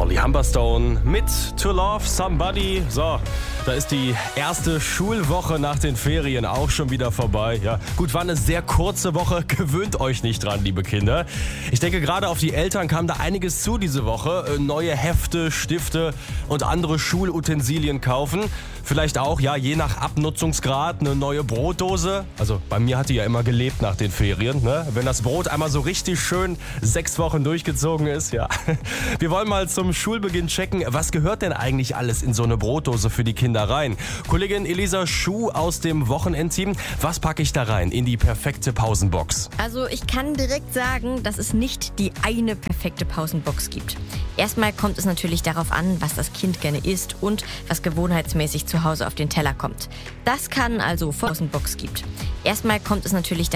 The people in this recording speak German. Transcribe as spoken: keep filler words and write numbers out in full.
Molly Humberstone mit To Love Somebody. So, da ist die erste Schulwoche nach den Ferien auch schon wieder vorbei. Ja, gut, war eine sehr kurze Woche. Gewöhnt euch nicht dran, liebe Kinder. Ich denke, gerade auf die Eltern kam da einiges zu diese Woche. Neue Hefte, Stifte und andere Schulutensilien kaufen. Vielleicht auch, ja, je nach Abnutzungsgrad eine neue Brotdose. Also bei mir hat die ja immer gelebt nach den Ferien, ne? Wenn das Brot einmal so richtig schön sechs Wochen durchgezogen ist, ja. Wir wollen mal zum Schulbeginn checken, was gehört denn eigentlich alles in so eine Brotdose für die Kinder rein? Kollegin Elisa Schuh aus dem Wochenendteam, was packe ich da rein in die perfekte Pausenbox? Also ich kann direkt sagen, dass es nicht die eine perfekte Pausenbox gibt. Erstmal kommt es natürlich darauf an, was das Kind gerne isst und was gewohnheitsmäßig zu Hause auf den Teller kommt. Das kann also Pausenbox gibt. Erstmal kommt es natürlich